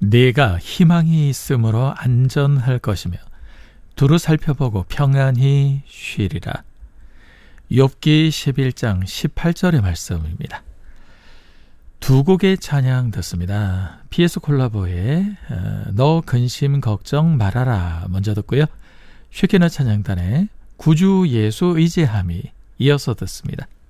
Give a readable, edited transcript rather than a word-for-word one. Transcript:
네가 희망이 있으므로 안전할 것이며 두루 살펴보고 평안히 쉬리라. 욥기 11장 18절의 말씀입니다. 두 곡의 찬양 듣습니다. PS 콜라보의 너 근심 걱정 말아라 먼저 듣고요. 쉐키나 찬양단의 구주 예수 의지함이 이어서 듣습니다.